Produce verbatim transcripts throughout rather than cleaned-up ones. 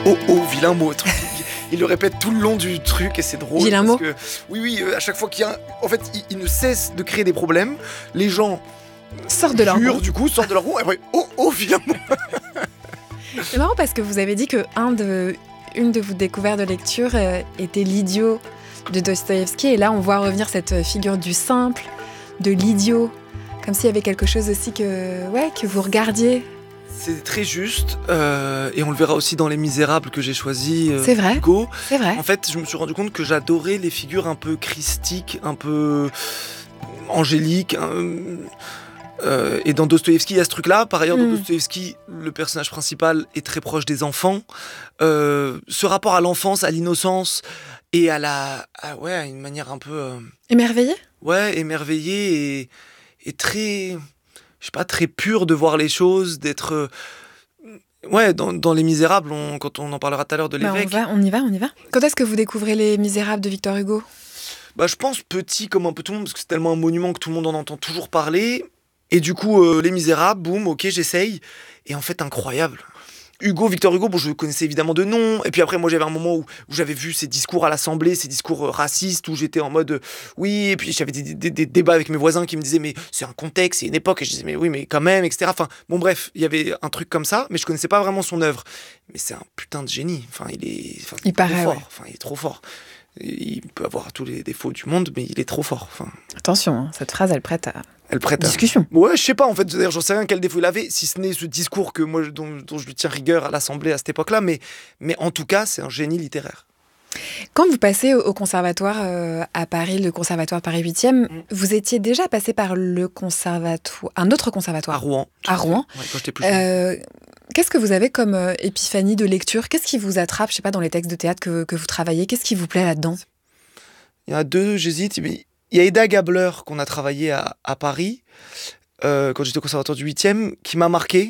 oh oh, vilain mot. Il le répète tout le long du truc et c'est drôle. Vilain parce mot. que, oui, oui, euh, à chaque fois qu'il y a un... En fait, il, il ne cesse de créer des problèmes. Les gens Sortent de leur hurlent, rond. du coup, sortent de leur rond et après, oh oh, vilain mot. C'est marrant parce que vous avez dit que un de, une de vos découvertes de lecture euh, était l'idiot de Dostoïevski. Et là, on voit revenir cette figure du simple, de l'idiot. Comme s'il y avait quelque chose aussi que, ouais, que vous regardiez. C'est très juste, euh, et on le verra aussi dans Les Misérables que j'ai choisi. Euh, C'est vrai. Hugo. C'est vrai. En fait, je me suis rendu compte que j'adorais les figures un peu christiques, un peu angéliques. Hein, euh, et dans Dostoïevski, il y a ce truc-là. Par ailleurs, dans Mm. Dostoïevski, le personnage principal est très proche des enfants. Euh, ce rapport à l'enfance, à l'innocence et à la, à, ouais, à une manière un peu, euh, Émerveillé. ouais, émerveillée et, et très, je sais pas, très pure de voir les choses, d'être, euh, ouais, dans, dans Les Misérables, on- quand on en parlera tout à l'heure de Bah, on l'évêque. va, on y va, on y va. Quand est-ce que vous découvrez Les Misérables de Victor Hugo ? Bah, je pense petit comme un peu tout le monde, parce que c'est tellement un monument que tout le monde en entend toujours parler. Et du coup, euh, Les Misérables, boum, ok, j'essaye. Et en fait, incroyable. Hugo, Victor Hugo, bon, je le connaissais évidemment de nom. Et puis après, moi, j'avais un moment où, où j'avais vu ses discours à l'Assemblée, ses discours euh, racistes, où j'étais en mode euh, oui. Et puis j'avais des, des- des débats avec mes voisins qui me disaient mais c'est un contexte, c'est une époque. Et je disais mais oui, mais quand même, et cetera. Enfin, bon, bref, il y avait un truc comme ça, mais je connaissais pas vraiment son œuvre. Mais c'est un putain de génie. Enfin, il est, enfin, Il est trop paraît, fort. ouais. Enfin, il est trop fort. Il peut avoir tous les défauts du monde, mais il est trop fort. Enfin, Attention, hein, cette phrase, elle prête à elle prête à... discussion. Ouais, je sais pas, en fait, d'ailleurs, j'en sais rien quel défaut il avait, si ce n'est ce discours que moi, dont, dont je lui tiens rigueur à l'Assemblée à cette époque-là, mais, mais en tout cas, c'est un génie littéraire. Quand vous passez au, au conservatoire euh, à Paris, le conservatoire Paris huitième, Mm. vous étiez déjà passé par le conservatoire, un autre conservatoire À Rouen. À Rouen. Ouais, quand j'étais plus jeune. Euh, Qu'est-ce que vous avez comme euh, épiphanie de lecture ? Qu'est-ce qui vous attrape, je sais pas, dans les textes de théâtre que, que vous travaillez ? Qu'est-ce qui vous plaît là-dedans ? Il y en a deux, j'hésite. mais Il y a Eda Gabler, qu'on a travaillé à, à Paris, euh, quand j'étais au conservatoire du huitième, qui m'a marqué.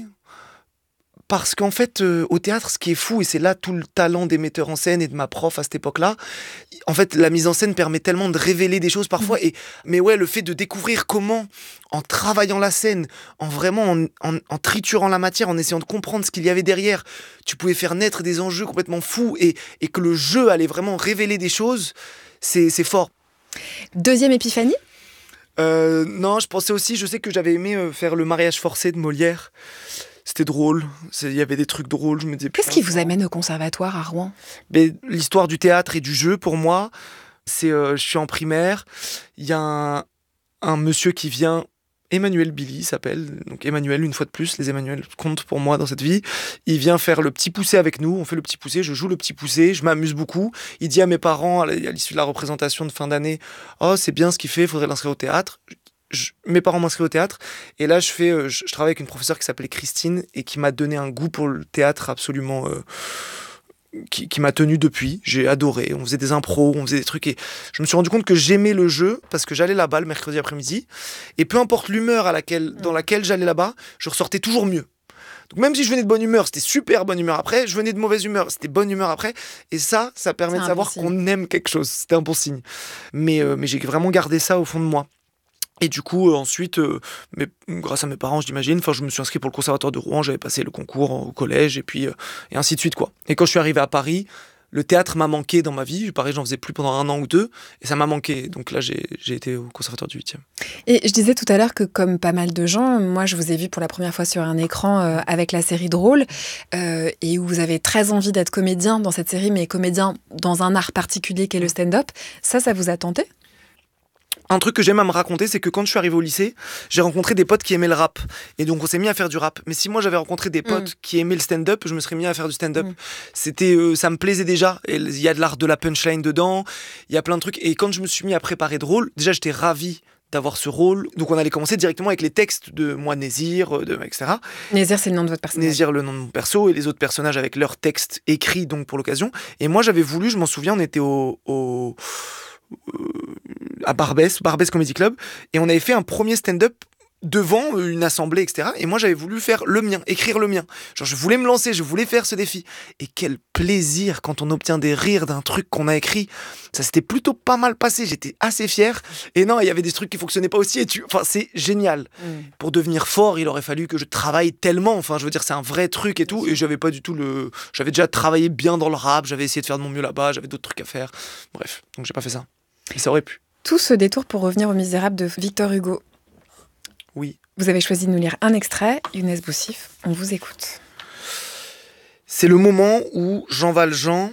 Parce qu'en fait, euh, au théâtre, ce qui est fou, et c'est là tout le talent des metteurs en scène et de ma prof à cette époque-là, en fait, la mise en scène permet tellement de révéler des choses parfois. Et, mais ouais, le fait de découvrir comment, en travaillant la scène, en vraiment en, en- en triturant la matière, en essayant de comprendre ce qu'il y avait derrière, tu pouvais faire naître des enjeux complètement fous et, et que le jeu allait vraiment révéler des choses, c'est, c'est fort. Deuxième épiphanie ? Euh, non, je pensais aussi, je sais que j'avais aimé euh, faire Le mariage forcé de Molière. C'était drôle, c'est- il y avait des trucs drôles, je me disais... Qu'est-ce putain, qui vous amène au conservatoire à Rouen ? Mais l'histoire du théâtre et du jeu, pour moi, c'est... euh, je suis en primaire, il y a un, un monsieur qui vient... Emmanuel Billy s'appelle, donc Emmanuel, une fois de plus, les Emmanuel comptent pour moi dans cette vie. Il vient faire le petit poussé avec nous, on fait le petit poussé, je joue le petit poussé, je m'amuse beaucoup. Il dit à mes parents, à l'issue de la représentation de fin d'année, « Oh, c'est bien ce qu'il fait, il faudrait l'inscrire au théâtre. » Je- mes parents m'inscrivent au théâtre, et là je fais, euh, je, je travaille avec une professeure qui s'appelait Christine, et qui m'a donné un goût pour le théâtre absolument... euh, qui, qui m'a tenu depuis, j'ai adoré, on faisait des impros, on faisait des trucs, et je me suis rendu compte que j'aimais le jeu, parce que j'allais là-bas le mercredi après-midi, et peu importe l'humeur à laquelle, dans laquelle j'allais là-bas, je ressortais toujours mieux. Donc même si je venais de bonne humeur, c'était super bonne humeur après, je venais de mauvaise humeur, c'était bonne humeur après, et ça, ça permet C'est de un savoir bon signe. qu'on aime quelque chose, c'était un bon signe. Mais, euh, mais j'ai vraiment gardé ça au fond de moi. Et du coup, euh, ensuite, euh, mais, grâce à mes parents, j'imagine, enfin, je me suis inscrit pour le conservatoire de Rouen, j'avais passé le concours au collège, et puis, euh, et ainsi de suite, quoi. Et quand je suis arrivé à Paris, le théâtre m'a manqué dans ma vie. Pareil, j'en faisais plus pendant un an ou deux, et ça m'a manqué. Donc là, j'ai, j'ai été au conservatoire du huitième. Et je disais tout à l'heure que, comme pas mal de gens, moi, je vous ai vu pour la première fois sur un écran euh, avec la série Drôle, euh, et où vous avez très envie d'être comédien dans cette série, mais comédien dans un art particulier qu'est le stand-up. Ça, ça vous a tenté ? Un truc que j'aime à me raconter, c'est que quand je suis arrivé au lycée, j'ai rencontré des potes qui aimaient le rap. Et donc, on s'est mis à faire du rap. Mais si moi, j'avais rencontré des potes Mm. qui aimaient le stand-up, je me serais mis à faire du stand-up. Mm. C'était, euh, ça me plaisait déjà. Et il y a de l'art de la punchline dedans. Il y a plein de trucs. Et quand je me suis mis à préparer Drôle, déjà, j'étais ravi d'avoir ce rôle. Donc, on allait commencer directement avec les textes de moi, Nésir, de, et cetera. Nézir, c'est le nom de votre personnage. Nésir, le nom de mon perso, et les autres personnages avec leurs textes écrits donc pour l'occasion. Et moi, j'avais voulu, je m'en souviens, on était au... au euh, à Barbès, Barbès Comedy Club, et on avait fait un premier stand-up devant une assemblée, et cetera. Et moi, j'avais voulu faire le mien, écrire le mien. Genre, je voulais me lancer, je voulais faire ce défi. Et quel plaisir quand on obtient des rires d'un truc qu'on a écrit. Ça s'était plutôt pas mal passé, j'étais assez fier. Et non, il y avait des trucs qui fonctionnaient pas aussi. Et tu... Enfin, c'est génial. Mmh. Pour devenir fort, il aurait fallu que je travaille tellement. Enfin, je veux dire, c'est un vrai truc et tout. Et j'avais pas du tout le... J'avais déjà travaillé bien dans le rap, j'avais essayé de faire de mon mieux là-bas, j'avais d'autres trucs à faire. Bref, donc j'ai pas fait ça. Et ça aurait pu. Tout ce détour pour revenir aux Misérables de Victor Hugo. Oui. Vous avez choisi de nous lire un extrait. Younes Boussif, on vous écoute. C'est le moment où Jean Valjean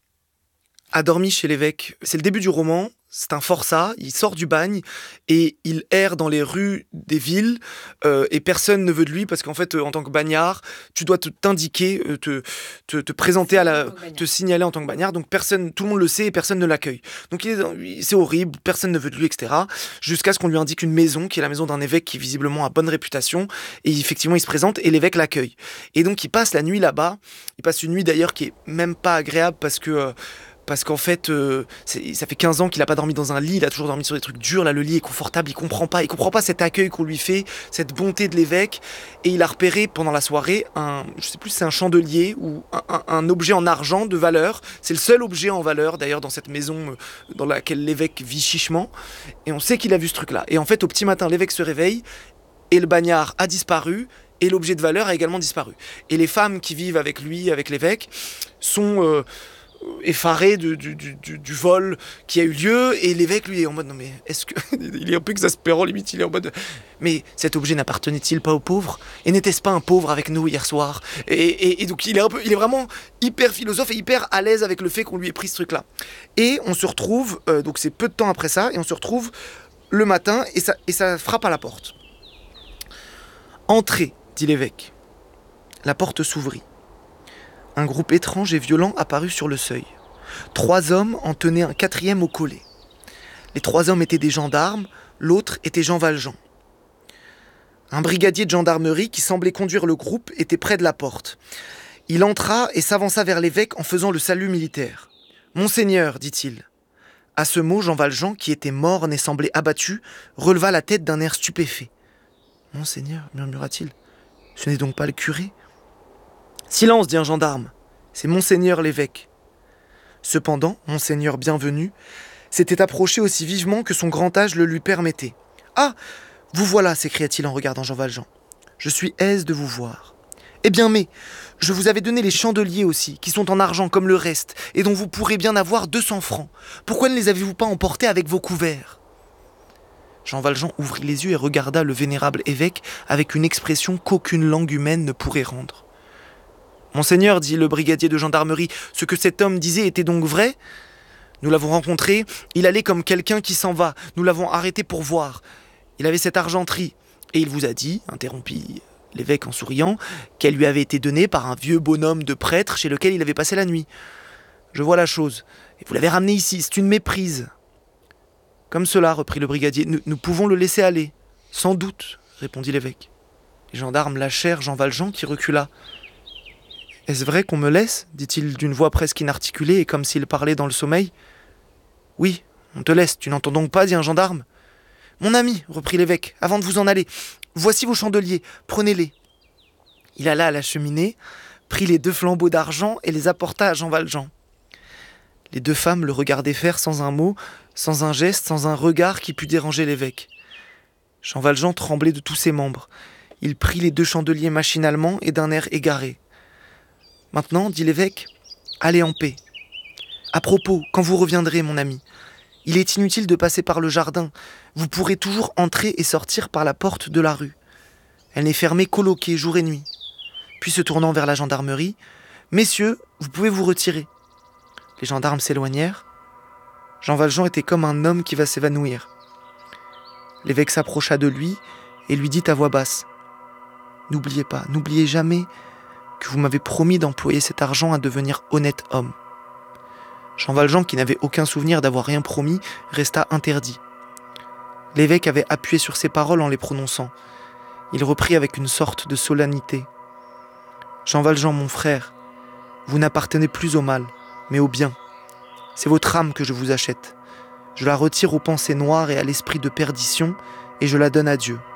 a dormi chez l'évêque. C'est le début du roman. C'est un forçat, il sort du bagne et il erre dans les rues des villes euh, et personne ne veut de lui parce qu'en fait, euh, en tant que bagnard, tu dois te, t'indiquer, euh, te, te, te présenter à la, te signaler en tant que bagnard. Donc personne, tout le monde le sait et personne ne l'accueille. Donc il est, c'est horrible, personne ne veut de lui, et cetera. Jusqu'à ce qu'on lui indique une maison qui est la maison d'un évêque qui visiblement a bonne réputation et effectivement il se présente et l'évêque l'accueille. Et donc il passe la nuit là-bas. Il passe une nuit d'ailleurs qui est même pas agréable parce que euh, Parce qu'en fait, euh, c'est, ça fait quinze ans qu'il n'a pas dormi dans un lit, il a toujours dormi sur des trucs durs, là le lit est confortable, il comprend pas, il comprend pas cet accueil qu'on lui fait, cette bonté de l'évêque, et il a repéré pendant la soirée un, je sais plus si c'est un chandelier ou un, un, un objet en argent de valeur, c'est le seul objet en valeur d'ailleurs dans cette maison dans laquelle l'évêque vit chichement, et on sait qu'il a vu ce truc-là. Et en fait, au petit matin, l'évêque se réveille, et le bagnard a disparu, et l'objet de valeur a également disparu. Et les femmes qui vivent avec lui, avec l'évêque, sont... Euh, effaré du, du, du, du vol qui a eu lieu et l'évêque lui est en mode non mais est-ce que il est un peu exaspérant limite, il est en mode mais cet objet n'appartenait-il pas aux pauvres et n'était-ce pas un pauvre avec nous hier soir et, et, et donc il est un peu il est vraiment hyper philosophe et hyper à l'aise avec le fait qu'on lui ait pris ce truc là et on se retrouve euh, donc c'est peu de temps après ça et on se retrouve le matin et ça, et ça frappe à la porte. Entrez, dit l'évêque. La porte s'ouvrit. Un groupe étrange et violent apparut sur le seuil. Trois hommes en tenaient un quatrième au collet. Les trois hommes étaient des gendarmes, l'autre était Jean Valjean. Un brigadier de gendarmerie qui semblait conduire le groupe était près de la porte. Il entra et s'avança vers l'évêque en faisant le salut militaire. « Monseigneur, dit-il. » À ce mot, Jean Valjean, qui était morne et semblait abattu, releva la tête d'un air stupéfait. « Monseigneur, murmura-t-il, ce n'est donc pas le curé ?» « Silence, dit un gendarme, c'est Monseigneur l'évêque. » Cependant, Monseigneur bienvenu s'était approché aussi vivement que son grand âge le lui permettait. « Ah, vous voilà, s'écria-t-il en regardant Jean Valjean. Je suis aise de vous voir. Eh bien, mais, je vous avais donné les chandeliers aussi, qui sont en argent comme le reste, et dont vous pourrez bien avoir deux cents francs. Pourquoi ne les avez-vous pas emportés avec vos couverts ?» Jean Valjean ouvrit les yeux et regarda le vénérable évêque avec une expression qu'aucune langue humaine ne pourrait rendre. « Monseigneur, dit le brigadier de gendarmerie, ce que cet homme disait était donc vrai ? Nous l'avons rencontré, il allait comme quelqu'un qui s'en va, nous l'avons arrêté pour voir. Il avait cette argenterie, et il vous a dit, interrompit l'évêque en souriant, qu'elle lui avait été donnée par un vieux bonhomme de prêtre chez lequel il avait passé la nuit. Je vois la chose, et vous l'avez ramené ici, c'est une méprise. » Comme cela, reprit le brigadier, nous, nous pouvons le laisser aller. Sans doute, répondit l'évêque. Les gendarmes lâchèrent Jean Valjean qui recula. « Est-ce vrai qu'on me laisse ?» dit-il d'une voix presque inarticulée et comme s'il parlait dans le sommeil. « Oui, on te laisse, tu n'entends donc pas ?» dit un gendarme. « Mon ami, reprit l'évêque, avant de vous en aller, voici vos chandeliers, prenez-les. » Il alla à la cheminée, prit les deux flambeaux d'argent et les apporta à Jean Valjean. Les deux femmes le regardaient faire sans un mot, sans un geste, sans un regard qui pût déranger l'évêque. Jean Valjean tremblait de tous ses membres. Il prit les deux chandeliers machinalement et d'un air égaré. « Maintenant, dit l'évêque, allez en paix. À propos, quand vous reviendrez, mon ami, il est inutile de passer par le jardin. Vous pourrez toujours entrer et sortir par la porte de la rue. Elle n'est fermée qu'au loquet, jour et nuit. » Puis se tournant vers la gendarmerie, « Messieurs, vous pouvez vous retirer. » Les gendarmes s'éloignèrent. Jean Valjean était comme un homme qui va s'évanouir. L'évêque s'approcha de lui et lui dit à voix basse « N'oubliez pas, n'oubliez jamais que vous m'avez promis d'employer cet argent à devenir honnête homme. » Jean Valjean, qui n'avait aucun souvenir d'avoir rien promis, resta interdit. L'évêque avait appuyé sur ses paroles en les prononçant. Il reprit avec une sorte de solennité. « Jean Valjean, mon frère, vous n'appartenez plus au mal, mais au bien. C'est votre âme que je vous achète. Je la retire aux pensées noires et à l'esprit de perdition, et je la donne à Dieu.